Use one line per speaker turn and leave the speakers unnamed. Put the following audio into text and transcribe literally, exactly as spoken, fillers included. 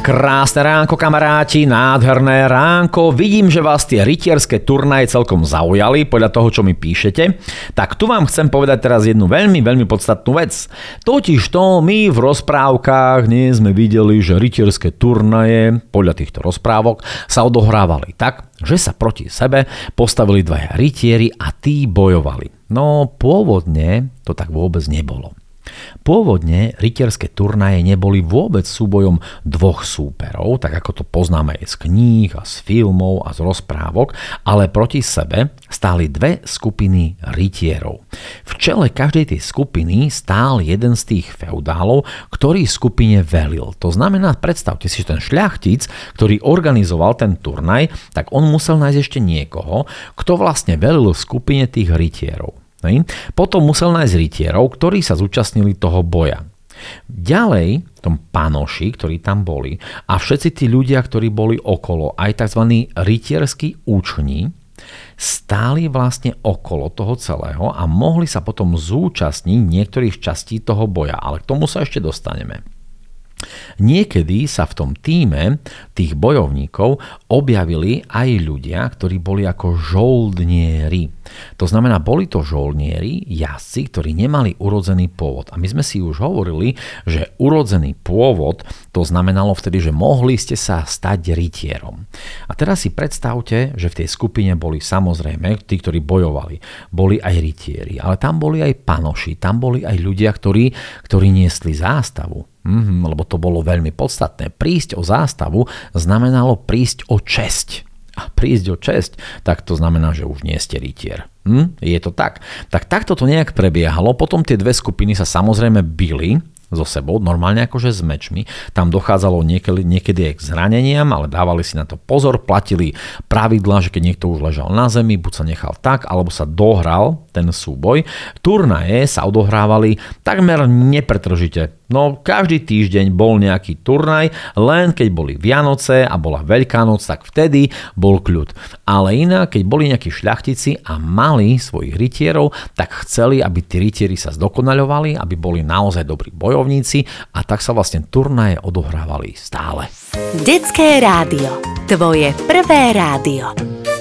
Krásne ránko, kamaráti, nádherné ránko. Vidím, že vás tie rytierské turnaje celkom zaujali, podľa toho, čo mi píšete. Tak tu vám chcem povedať teraz jednu veľmi, veľmi podstatnú vec. Totižto my v rozprávkach nie sme videli, že rytierské turnaje, podľa týchto rozprávok, sa odohrávali tak, že sa proti sebe postavili dvaja rytieri a tí bojovali. No pôvodne to tak vôbec nebolo. Pôvodne rytierské turnaje neboli vôbec súbojom dvoch súperov, tak ako to poznáme aj z kníh a z filmov a z rozprávok, ale proti sebe stáli dve skupiny rytierov. V čele každej tej skupiny stál jeden z tých feudálov, ktorý skupine velil. To znamená, predstavte si, že ten šľachtic, ktorý organizoval ten turnaj, tak on musel nájsť ešte niekoho, kto vlastne velil skupine tých rytierov. Potom musel nájsť rytierov, ktorí sa zúčastnili toho boja. Ďalej, v tom panoši, ktorí tam boli, a všetci tí ľudia, ktorí boli okolo, aj tzv. Rytierskí úční, stáli vlastne okolo toho celého a mohli sa potom zúčastniť niektorých častí toho boja, ale k tomu sa ešte dostaneme. Niekedy sa v tom tíme tých bojovníkov objavili aj ľudia, ktorí boli ako žoldnieri. To znamená, boli to žoldnieri, jazdci, ktorí nemali urodzený pôvod. A my sme si už hovorili, že urodzený pôvod, to znamenalo vtedy, že mohli ste sa stať rytierom. A teraz si predstavte, že v tej skupine boli samozrejme tí, ktorí bojovali, boli aj rytieri, ale tam boli aj panoši, tam boli aj ľudia, ktorí, ktorí niesli zástavu. Mm, lebo to bolo veľmi podstatné. Prísť o zástavu znamenalo prísť o česť. A prísť o česť, tak to znamená, že už nie ste rytier. Hm? Je to tak. Tak takto to nejak prebiehalo. Potom tie dve skupiny sa samozrejme bili so sebou, normálne akože s mečmi. Tam dochádzalo niekedy, niekedy aj k zraneniam, ale dávali si na to pozor, platili pravidlá, že keď niekto už ležal na zemi, buď sa nechal tak, alebo sa dohral ten súboj. Turnaje sa odohrávali takmer nepretržite. No každý týždeň bol nejaký turnaj, len keď boli Vianoce a bola Veľká noc, tak vtedy bol kľud. Ale inak, keď boli nejakí šľachtici a mali svojich rytierov, tak chceli, aby tí rytieri sa zdokonaľovali, aby boli naozaj dobrí bojovníci a tak sa vlastne turnaje odohrávali stále.
Detské rádio. Tvoje prvé rádio.